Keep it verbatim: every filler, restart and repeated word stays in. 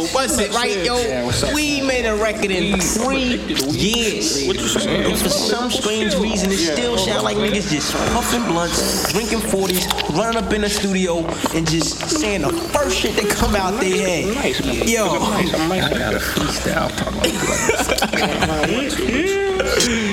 what's it, right, yo? We made a record in three years. And for some strange reason, it still sound like niggas just puffing blunts, drinking forties, running up in the studio, and just saying the first shit that come out their head. Yo. I got a freestyle.